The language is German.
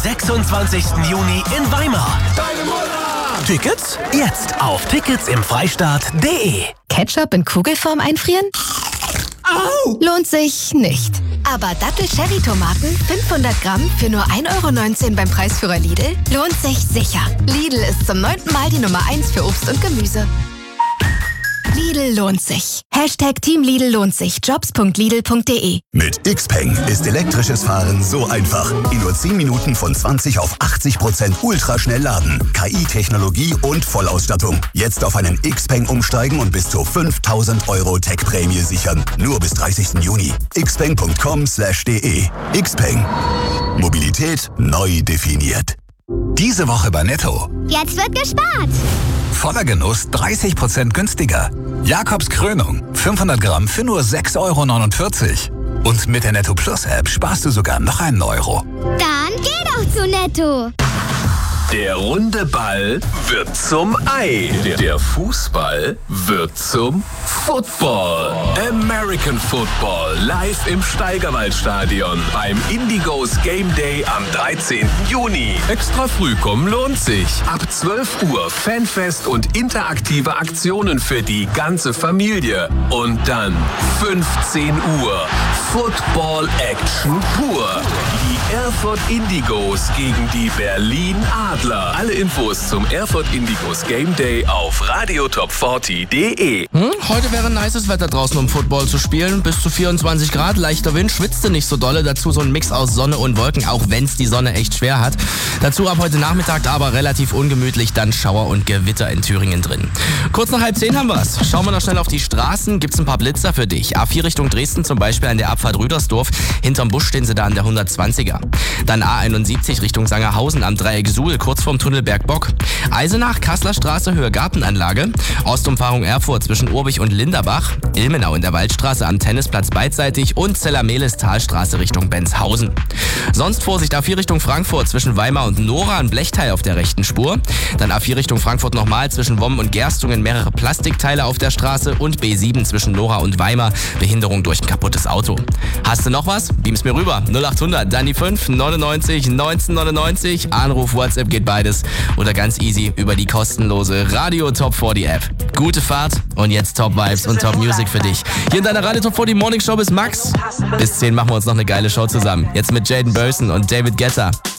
26. Juni in Weimar. Tickets jetzt auf ticketsimfreistaat.de. Ketchup in Kugelform einfrieren? Au! Lohnt sich nicht. Aber Dattel-Cherry-Tomaten 500 Gramm für nur 1,19 € beim Preisführer Lidl lohnt sich sicher. Lidl ist zum 9. Mal die Nummer 1 für Obst und Gemüse. Lidl lohnt sich. #Team Lidl lohnt sich. Jobs.lidl.de. Mit Xpeng ist elektrisches Fahren so einfach. In nur 10 Minuten von 20 auf 80% ultraschnell laden. KI-Technologie und Vollausstattung. Jetzt auf einen Xpeng umsteigen und bis zu 5.000 € Tech-Prämie sichern. Nur bis 30. Juni. xpeng.com/de. Xpeng. Mobilität neu definiert. Diese Woche bei Netto. Jetzt wird gespart. Voller Genuss 30% günstiger. Jakobs Krönung 500 Gramm für nur 6,49 €. Und mit der Netto Plus App sparst du sogar noch einen Euro. Dann geh doch zu Netto. Der runde Ball wird zum Ei. Der Fußball wird zum Football. American Football live im Steigerwaldstadion beim Indigos Game Day am 13. Juni. Extra früh kommen lohnt sich. Ab 12 Uhr Fanfest und interaktive Aktionen für die ganze Familie. Und dann 15 Uhr Football Action pur. Die Erfurt Indigos gegen die Berlin Adler. Alle Infos zum Erfurt Indigos Game Day auf radiotop40.de. Heute wäre nices Wetter draußen, um Football zu spielen. Bis zu 24 Grad, leichter Wind, schwitzte nicht so dolle. Dazu so ein Mix aus Sonne und Wolken, auch wenn es die Sonne echt schwer hat. Dazu ab heute Nachmittag aber relativ ungemütlich, dann Schauer und Gewitter in Thüringen drin. Kurz nach 9:30 haben wir's. Schauen wir noch schnell auf die Straßen. Gibt's ein paar Blitzer für dich. A4 Richtung Dresden zum Beispiel an der Abfahrt Rüdersdorf. Hinterm Busch stehen sie da an der 120er. Dann A71 Richtung Sangerhausen am Dreieck Suhl, kurz vorm Tunnel Bergbock. Eisenach, Kasseler Straße, Höhe Gartenanlage. Ostumfahrung Erfurt zwischen Urbich und Linderbach. Ilmenau in der Waldstraße am Tennisplatz beidseitig und Zellermehlis Talstraße Richtung Benzhausen. Sonst Vorsicht A4 Richtung Frankfurt zwischen Weimar und Nora, ein Blechteil auf der rechten Spur. Dann A4 Richtung Frankfurt nochmal zwischen Womm und Gerstungen mehrere Plastikteile auf der Straße und B7 zwischen Nora und Weimar, Behinderung durch ein kaputtes Auto. Hast du noch was? Beam's mir rüber. 0800 dann die 5 99 1999. Anruf, WhatsApp geht beides. Oder ganz easy über die kostenlose Radio Top 40 App. Gute Fahrt und jetzt Top Vibes und Top Music für dich. Hier in deiner Radio Top 40 Morning Show bis Max. Bis 10 machen wir uns noch eine geile Show zusammen. Jetzt mit Jaden Burson und David Guetta.